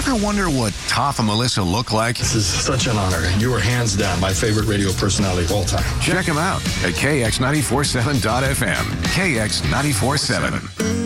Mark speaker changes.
Speaker 1: Ever wonder what Toph and Melissa look like?
Speaker 2: This is such an honor. You are hands down my favorite radio personality of all time.
Speaker 1: Check them out at KX947.FM. KX947.